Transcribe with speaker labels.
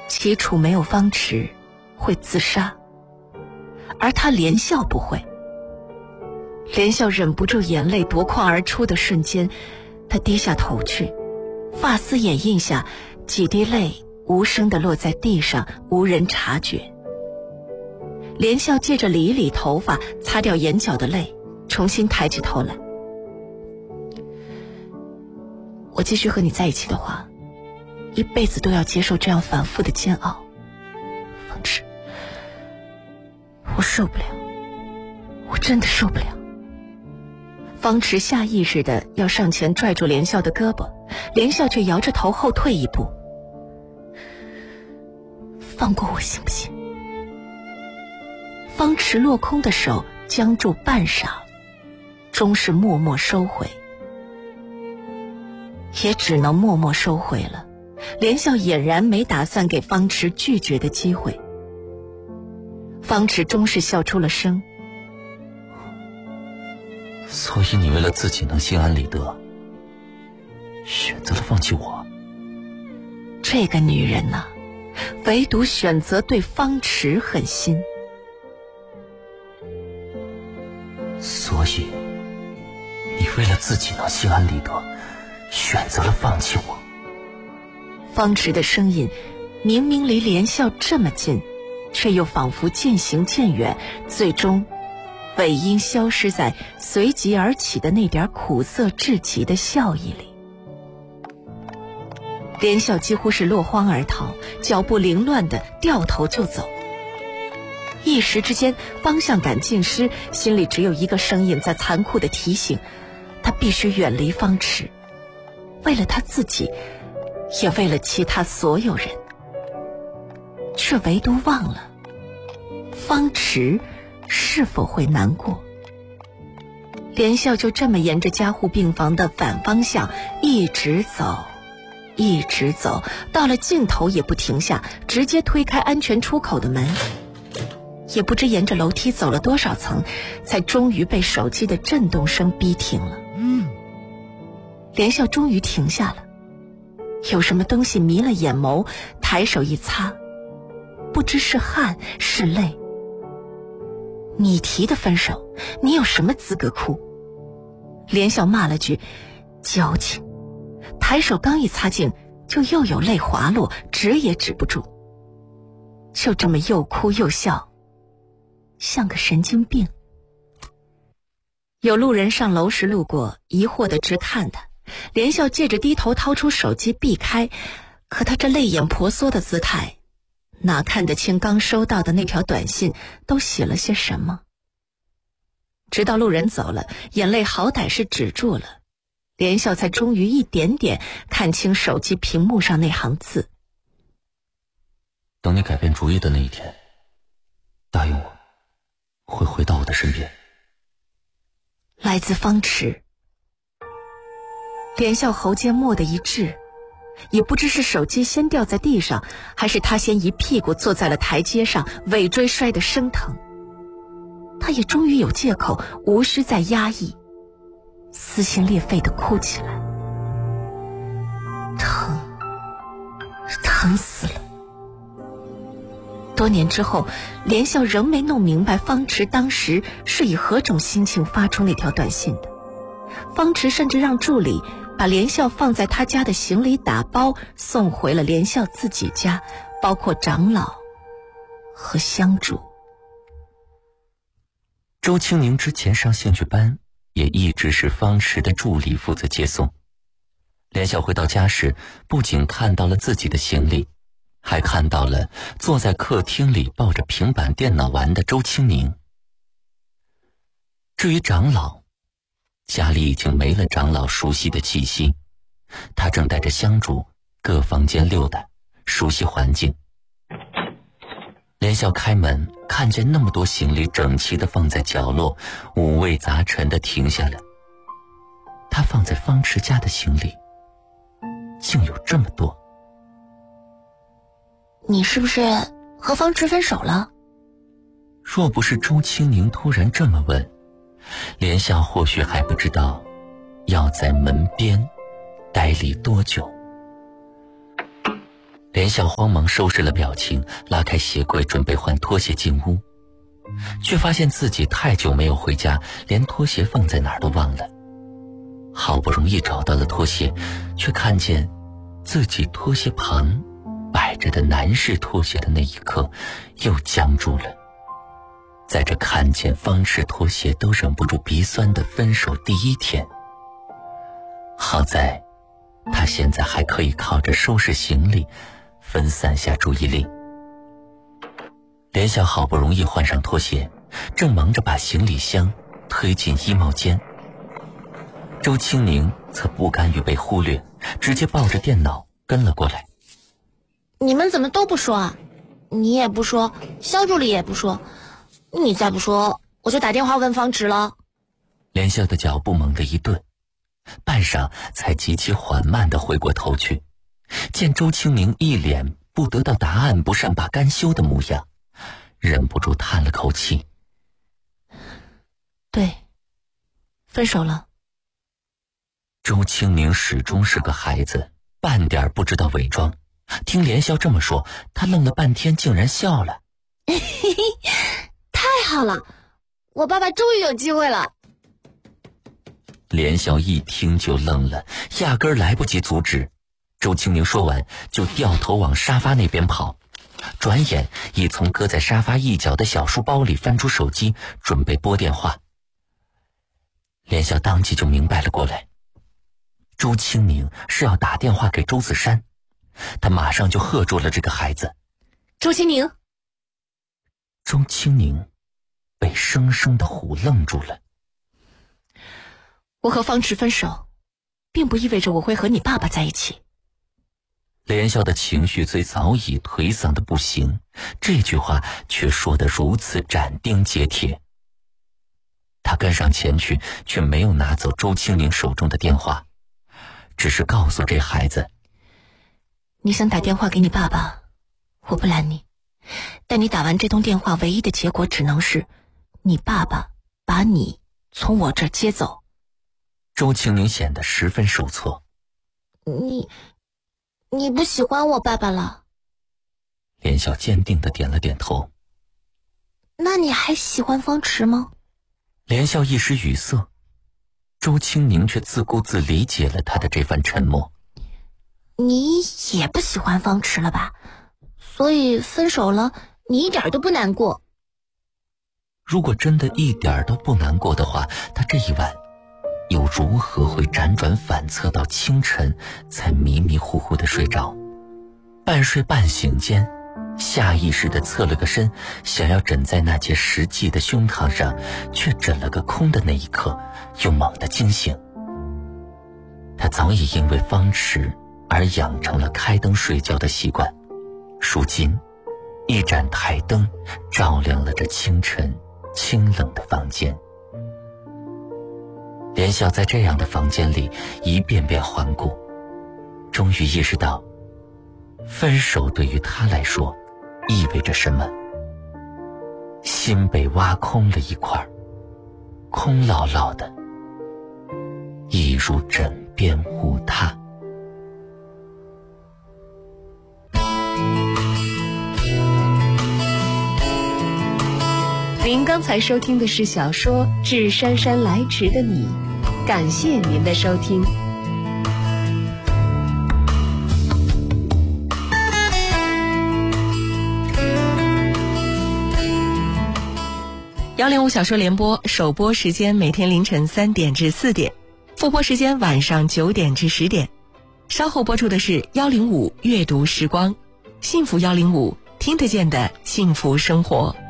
Speaker 1: 齐楚没有方池会自杀，而他连笑不会。连笑忍不住眼泪夺眶而出的瞬间，他低下头去，发丝掩映下几滴泪无声地落在地上，无人察觉。连笑借着理一理头发，擦掉眼角的泪，重新抬起头来。我继续和你在一起的话，一辈子都要接受这样反复的煎熬。方池，我受不了，我真的受不了。方池下意识地要上前拽住连笑的胳膊，连笑却摇着头后退一步。放过我行不行？方池落空的手僵住半晌，终是默默收回，也只能默默收回了。连笑俨然没打算给方池拒绝的机会。方池终是笑出了声。
Speaker 2: 所以你为了自己能心安理得，选择了放弃我？
Speaker 1: 这个女人呐，唯独选择对方池狠心。
Speaker 2: 所以你为了自己能心安理得，选择了放弃我？
Speaker 1: 方池的声音明明离连笑这么近，却又仿佛渐行渐远，最终尾音消失在随即而起的那点苦涩至极的笑意里。连笑几乎是落荒而逃，脚步凌乱地掉头就走。一时之间方向感尽失，心里只有一个声音在残酷地提醒他必须远离方池，为了他自己，也为了其他所有人。却唯独忘了方池是否会难过。连笑就这么沿着加护病房的反方向一直走，一直走，到了尽头也不停下，直接推开安全出口的门。也不知沿着楼梯走了多少层，才终于被手机的震动声逼停了。连笑终于停下了，有什么东西迷了眼眸，抬手一擦，不知是汗是泪。你提的分手，你有什么资格哭？连笑骂了句矫情，抬手刚一擦净，就又有泪滑落，止也止不住。就这么又哭又笑，像个神经病。有路人上楼时路过，疑惑地直看他。连笑借着低头掏出手机避开，可他这泪眼婆娑的姿态，哪看得清刚收到的那条短信都写了些什么。直到路人走了，眼泪好歹是止住了，连笑才终于一点点看清手机屏幕上那行字：
Speaker 2: 等你改变主意的那一天，答应我会回到我的身边。
Speaker 1: 来自方池。连笑喉间蓦地一滞，也不知是手机先掉在地上，还是他先一屁股坐在了台阶上，尾椎摔得生疼。他也终于有借口，无需再压抑，撕心裂肺地哭起来。疼死了。多年之后，连笑仍没弄明白方池当时是以何种心情发出那条短信的。方池甚至让助理把连笑放在他家的行李打包送回了连笑自己家，包括长老和香烛。
Speaker 2: 周清宁之前上兴趣班，也一直是方池的助理负责接送。连笑回到家时，不仅看到了自己的行李，还看到了坐在客厅里抱着平板电脑玩的周清宁。至于长老，家里已经没了长老熟悉的气息，他正带着香烛各房间溜达，熟悉环境。连笑开门，看见那么多行李整齐地放在角落，五味杂陈地停下来。他放在方池家的行李竟有这么多。
Speaker 1: 你是不是和方池分手了？
Speaker 2: 若不是周清宁突然这么问，连笑或许还不知道要在门边待立多久。连连笑慌忙收拾了表情，拉开鞋柜准备换拖鞋进屋，却发现自己太久没有回家，连拖鞋放在哪儿都忘了。好不容易找到了拖鞋，却看见自己拖鞋旁摆着的男士拖鞋的那一刻又僵住了。在这看见方式拖鞋都忍不住鼻酸的分手第一天，好在他现在还可以靠着收拾行李分散下注意力。连笑好不容易换上拖鞋，正忙着把行李箱推进衣帽间，周清宁则不甘于被忽略，直接抱着电脑跟了过来。
Speaker 3: 你们怎么都不说啊？你也不说，肖助理也不说，你再不说我就打电话问方池了。
Speaker 2: 连笑的脚步猛地一顿，半晌才极其缓慢地回过头去，见周清宁一脸不得到答案不善罢甘休的模样，忍不住叹了口气。
Speaker 1: 对，分手了。
Speaker 2: 周清宁始终是个孩子，半点不知道伪装。听连笑这么说，他愣了半天，竟然笑了。
Speaker 3: 太好了，我爸爸终于有机会了。
Speaker 2: 连笑一听就愣了，压根儿来不及阻止。周清宁说完就掉头往沙发那边跑，转眼已从搁在沙发一角的小书包里翻出手机，准备拨电话。连笑当即就明白了过来，周清宁是要打电话给周子山，他马上就喝住了这个孩子。
Speaker 3: 周清宁。
Speaker 2: 周清宁被生生的唬愣住了。
Speaker 1: 我和方池分手，并不意味着我会和你爸爸在一起。
Speaker 2: 连笑的情绪虽早已颓丧的不行，这句话却说得如此斩钉截铁。他跟上前去，却没有拿走周清宁手中的电话，只是告诉这孩子，
Speaker 1: 你想打电话给你爸爸，我不拦你，但你打完这通电话唯一的结果只能是你爸爸把你从我这儿接走。
Speaker 2: 周清宁显得十分受挫。
Speaker 3: 你不喜欢我爸爸了？
Speaker 2: 连笑坚定地点了点头。
Speaker 3: 那你还喜欢方池吗？
Speaker 2: 连笑一时语塞，周清宁却自顾自理解了他的这番沉默。
Speaker 3: 你也不喜欢方池了吧？所以分手了，你一点都不难过。
Speaker 2: 如果真的一点都不难过的话，他这一晚又如何会辗转反侧到清晨才迷迷糊糊地睡着？半睡半醒间，下意识地侧了个身，想要枕在那截实际的胸膛上，却枕了个空的那一刻，又猛地惊醒。他早已因为方池而养成了开灯睡觉的习惯，如今一盏台灯照亮了这清晨清冷的房间。连笑在这样的房间里一遍遍环顾，终于意识到，分手对于他来说意味着什么。心被挖空了一块，空落落的，一如枕边无他。
Speaker 4: 您刚才收听的是小说《致姗姗来迟的你》，感谢您的收听。
Speaker 1: 105小说联播首播时间每天凌晨3点至4点，复播时间晚上9点至10点。稍后播出的是105阅读时光，幸福105，听得见的幸福生活。